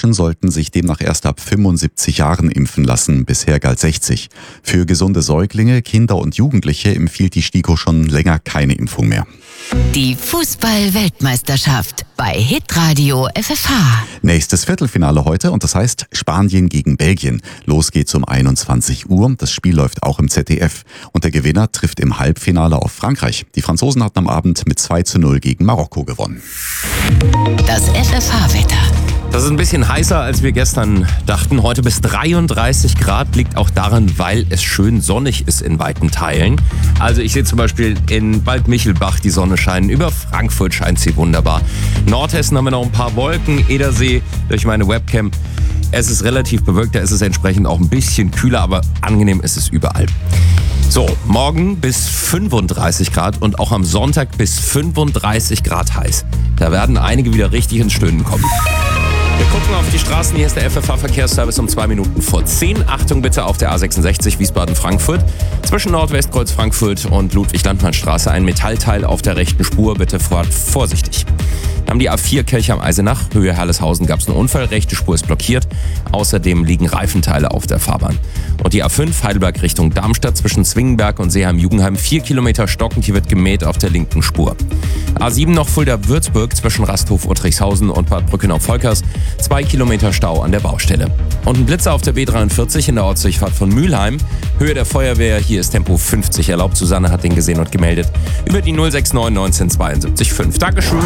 Menschen sollten sich demnach erst ab 75 Jahren impfen lassen. Bisher galt 60. Für gesunde Säuglinge, Kinder und Jugendliche empfiehlt die STIKO schon länger keine Impfung mehr. Die Fußball-Weltmeisterschaft bei Hitradio FFH. Nächstes Viertelfinale heute und das heißt Spanien gegen Belgien. Los geht's um 21 Uhr. Das Spiel läuft auch im ZDF. Und der Gewinner trifft im Halbfinale auf Frankreich. Die Franzosen hatten am Abend mit 2:0 gegen Marokko gewonnen. Das FFH-Wetter. Das ist ein bisschen heißer, als wir gestern dachten. Heute bis 33 Grad, liegt auch daran, weil es schön sonnig ist in weiten Teilen. Also ich sehe zum Beispiel in Waldmichelbach die Sonne scheinen. Über Frankfurt scheint sie wunderbar. Nordhessen haben wir noch ein paar Wolken. Edersee durch meine Webcam. Es ist relativ bewölkt, da ist es entsprechend auch ein bisschen kühler, aber angenehm ist es überall. So, morgen bis 35 Grad und auch am Sonntag bis 35 Grad heiß. Da werden einige wieder richtig ins Stöhnen kommen. Wir gucken auf die Straßen. Hier ist der FFH-Verkehrsservice um 2 Minuten vor 10. Achtung bitte auf der A66 Wiesbaden-Frankfurt. Zwischen Nordwestkreuz Frankfurt und Ludwig-Landmann-Straße ein Metallteil auf der rechten Spur. Bitte vorsichtig. Dann haben die A4 Kelcham-Eisenach, Höhe Herleshausen, gab es einen Unfall. Rechte Spur ist blockiert. Außerdem liegen Reifenteile auf der Fahrbahn. Und die A5 Heidelberg Richtung Darmstadt zwischen Zwingenberg und Seeheim-Jugendheim. 4 Kilometer stockend, hier wird gemäht auf der linken Spur. A7 noch Fulda-Würzburg zwischen Rasthof-Uttrichshausen und Bad Brückenau-Volkers. 2 Kilometer Stau an der Baustelle. Und ein Blitzer auf der B43 in der Ortsdurchfahrt von Mülheim. Höhe der Feuerwehr, hier ist Tempo 50 erlaubt. Susanne hat den gesehen und gemeldet. Über die 069 1972 5. Dankeschön.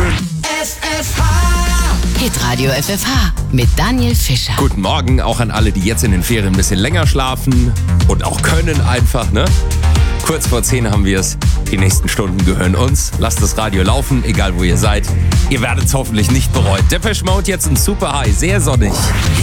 Hitradio FFH mit Daniel Fischer. Guten Morgen auch an alle, die jetzt in den Ferien ein bisschen länger schlafen und auch können einfach, ne? Kurz vor 10 haben wir es. Die nächsten Stunden gehören uns. Lasst das Radio laufen, egal wo ihr seid. Ihr werdet es hoffentlich nicht bereuen. Depeche Mode jetzt ein Super High, sehr sonnig.